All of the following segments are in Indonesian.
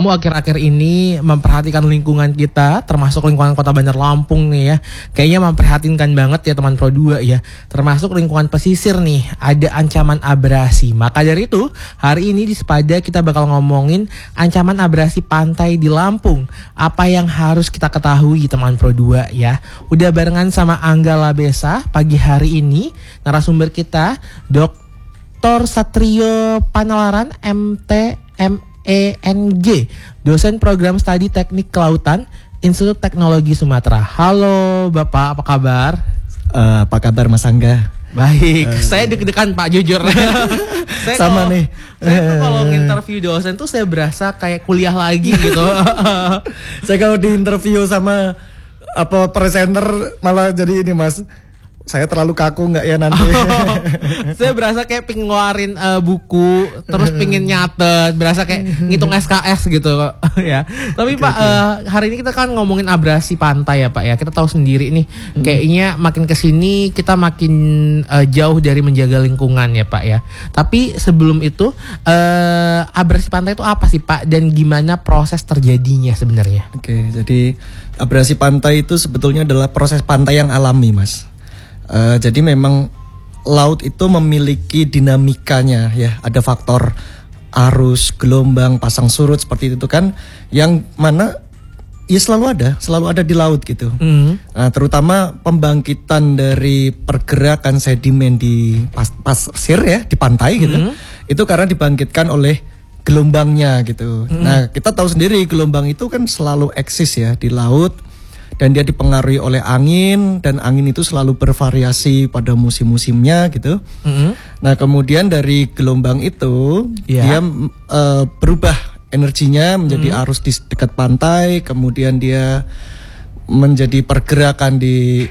kamu akhir-akhir ini memperhatikan lingkungan kita, termasuk lingkungan Kota Bandar Lampung nih ya. Kayaknya memprihatinkan banget ya teman Pro 2 ya. Termasuk lingkungan pesisir nih, ada ancaman abrasi. Maka dari itu, hari ini di Sepada kita bakal ngomongin ancaman abrasi pantai di Lampung. Apa yang harus kita ketahui teman Pro 2 ya. Udah barengan sama Angga Labesa pagi hari ini. Narasumber kita Dr. Satrio Panalaran MTMENG, dosen program studi teknik kelautan Institut Teknologi Sumatera. Halo Bapak, apa kabar? Apa kabar Mas Angga? Baik, saya deg-degan Pak, jujur. Saya sama nih. Saya tuh kalau nginterview dosen tuh saya berasa kayak kuliah lagi gitu. Saya kalau diinterview sama presenter malah jadi ini Mas. Saya terlalu kaku nggak ya nanti? Saya berasa kayak pengen ngeluarin buku, terus pengen nyatet, berasa kayak ngitung SKS gitu ya. Tapi Pak, hari ini kita kan ngomongin abrasi pantai ya Pak ya. Kita tahu sendiri nih, kayaknya makin kesini kita makin jauh dari menjaga lingkungan ya Pak ya. Tapi sebelum itu, abrasi pantai itu apa sih Pak? Dan gimana proses terjadinya sebenarnya? Oke, jadi abrasi pantai itu sebetulnya adalah proses pantai yang alami Mas. Jadi memang laut itu memiliki dinamikanya ya, ada faktor arus, gelombang, pasang surut seperti itu kan, yang mana ya selalu ada di laut gitu. Nah, terutama pembangkitan dari pergerakan sedimen di pasir ya, di pantai gitu, itu karena dibangkitkan oleh gelombangnya gitu. Nah, kita tahu sendiri gelombang itu kan selalu eksis ya di laut. Dan dia dipengaruhi oleh angin, dan angin itu selalu bervariasi pada musim-musimnya gitu. Nah kemudian dari gelombang itu dia berubah energinya menjadi arus di dekat pantai, kemudian dia menjadi pergerakan di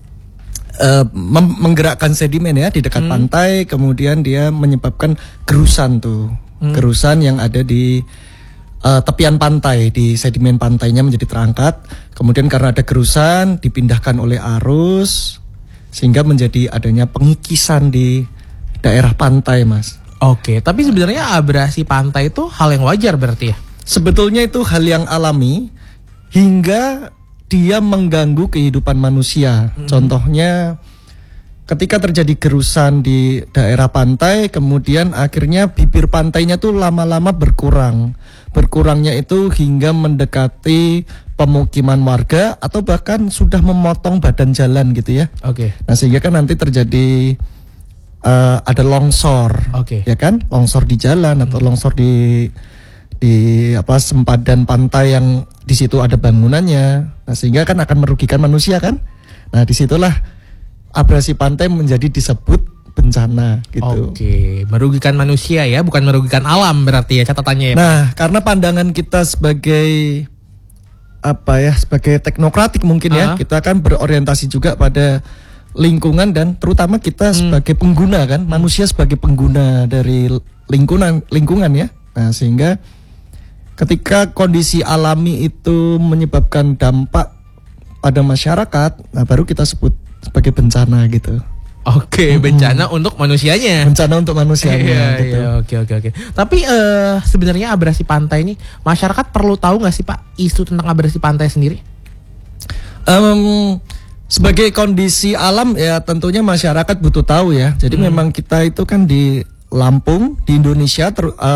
menggerakkan sedimen ya di dekat pantai, kemudian dia menyebabkan gerusan gerusan yang ada di tepian pantai, di sedimen pantainya menjadi terangkat. Kemudian karena ada gerusan dipindahkan oleh arus sehingga menjadi adanya pengikisan di daerah pantai Mas. Oke, tapi sebenarnya abrasi pantai itu hal yang wajar berarti ya? Sebetulnya itu hal yang alami hingga dia mengganggu kehidupan manusia. Contohnya ketika terjadi gerusan di daerah pantai, kemudian akhirnya bibir pantainya tuh lama-lama berkurang. Berkurangnya itu hingga mendekati pemukiman warga atau bahkan sudah memotong badan jalan gitu ya. Oke. Nah sehingga kan nanti terjadi ada longsor, ya kan? Longsor di jalan atau longsor di sempadan pantai yang di situ ada bangunannya. Nah sehingga kan akan merugikan manusia kan? Nah disitulah abrasi pantai menjadi disebut bencana gitu. Oke, merugikan manusia ya, bukan merugikan alam berarti ya catatannya ya. Nah, karena pandangan kita sebagai sebagai teknokratik mungkin ya, kita kan berorientasi juga pada lingkungan dan terutama kita sebagai pengguna kan, manusia sebagai pengguna dari lingkungan ya. Nah, sehingga ketika kondisi alami itu menyebabkan dampak pada masyarakat, nah baru kita sebut sebagai bencana gitu. Oke, bencana untuk manusianya. Bencana untuk manusianya gitu. Iya, oke. Tapi sebenarnya abrasi pantai ini masyarakat perlu tahu nggak sih Pak isu tentang abrasi pantai sendiri? Sebagai kondisi alam ya tentunya masyarakat butuh tahu ya. Jadi memang kita itu kan di Lampung, di Indonesia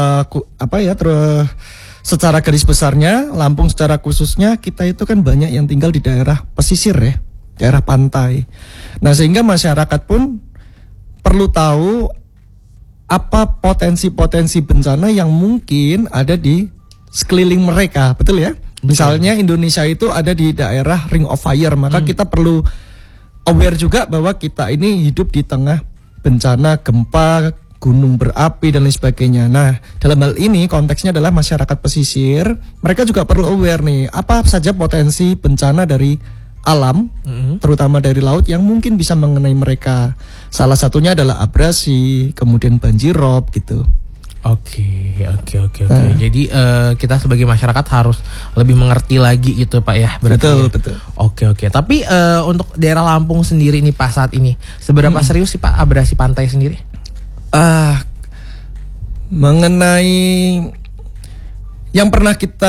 secara garis besarnya Lampung secara khususnya kita itu kan banyak yang tinggal di daerah pesisir ya. Daerah pantai. Nah sehingga masyarakat pun perlu tahu apa potensi-potensi bencana yang mungkin ada di sekeliling mereka, betul ya? Misalnya Indonesia itu ada di daerah Ring of Fire, maka kita perlu aware juga bahwa kita ini hidup di tengah bencana gempa, gunung berapi dan lain sebagainya. Nah dalam hal ini konteksnya adalah masyarakat pesisir, mereka juga perlu aware nih apa saja potensi bencana dari alam, terutama dari laut yang mungkin bisa mengenai mereka. Salah satunya adalah abrasi, kemudian banjirop gitu. Oke. Jadi kita sebagai masyarakat harus lebih mengerti lagi gitu Pak ya. Betul. Oke. Tapi untuk daerah Lampung sendiri nih Pak saat ini, seberapa serius sih Pak abrasi pantai sendiri? Mengenai yang pernah kita